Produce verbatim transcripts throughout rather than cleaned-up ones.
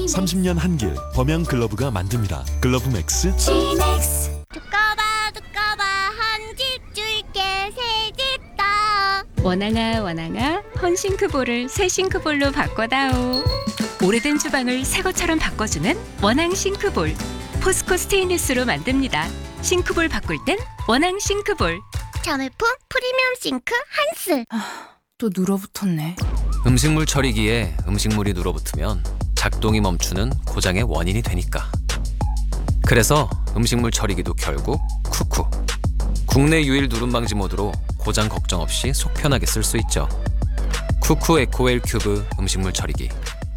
삼십 년 한길 범양 글러브가 만듭니다. 글러브 맥스. 지맥스. 두꺼봐 두꺼봐 한 집 줄게 새 집 다. 원앙아 원앙아 헌싱크볼을 새 싱크볼로 바꿔다오. 오래된 주방을 새 것처럼 바꿔주는 원앙 싱크볼. 포스코 스테인리스로 만듭니다. 싱크볼 바꿀 땐 원앙 싱크볼. 자매품 프리미엄 싱크 한스. 또 눌어붙었네. 음식물 처리기에 음식물이 눌어붙으면 작동이 멈추는 고장의 원인이 되니까. 그래서 음식물 처리기도 결국 쿠쿠. 국내 유일 누름 방지 모드로 고장 걱정 없이 속 편하게 쓸 수 있죠. 쿠쿠 에코웰 큐브 음식물 처리기.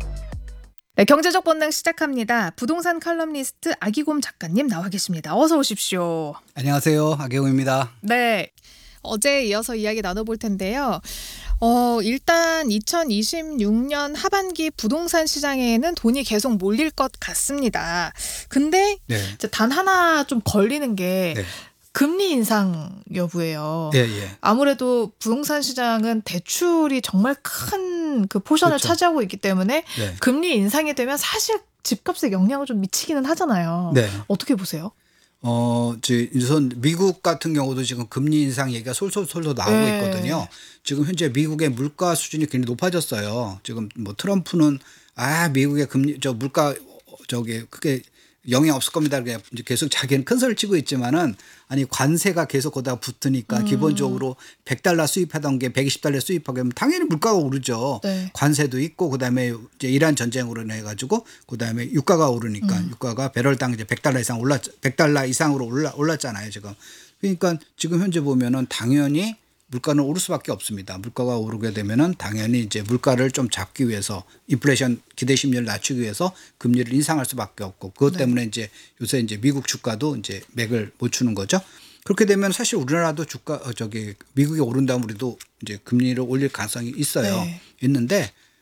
네, 경제적 본능 시작합니다. 부동산 칼럼니스트 아기곰 작가님 나와 계십니다. 어서 오십시오. 안녕하세요. 아경우입니다. 네, 어제에 이어서 이야기 나눠볼 텐데요. 어, 일단 이천이십육 년 하반기 부동산 시장에는 돈이 계속 몰릴 것 같습니다. 근데 네. 이제 단 하나 좀 걸리는 게 네. 금리 인상 여부예요. 예, 예. 아무래도 부동산 시장은 대출이 정말 큰 그 포션을 그렇죠. 차지하고 있기 때문에 네. 금리 인상이 되면 사실 집값에 영향을 좀 미치기는 하잖아요. 네. 어떻게 보세요? 어, 지 우선 미국 같은 경우도 지금 금리 인상 얘기가 솔솔솔솔 나오고 네. 있거든요. 지금 현재 미국의 물가 수준이 굉장히 높아졌어요. 지금 뭐 트럼프는 아, 미국의 금리 저 물가 저기 크게 영향 없을 겁니다. 그냥 이제 계속 자기는 큰 소리를 치고 있지만은 아니 관세가 계속 거기다 붙으니까 음. 기본적으로 백 달러 수입하던 게 백이십 달러 수입하게 하면 당연히 물가가 오르죠. 네. 관세도 있고 그다음에 이제 이란 전쟁으로 인해 가지고 그다음에 유가가 오르니까 음. 유가가 배럴당 이제 백 달러 이상 올랐 백 달러 이상으로 올라 올랐잖아요, 지금. 그러니까 지금 현재 보면은 당연히 물가는 오를 수밖에 없습니다. 물가가 오르게 되면은 당연히 이제 물가를 좀 잡기 위해서 인플레이션 기대 심리를 낮추기 위해서 금리를 인상할 수밖에 없고 그것 때문에 네. 이제 요새 이제 미국 주가도 이제 맥을 못 추는 거죠. 그렇게 되면 사실 우리나라도 주가 어, 저기 미국이 오른다면 우리도 이제 금리를 올릴 가능성이 있어요. 네. 있는데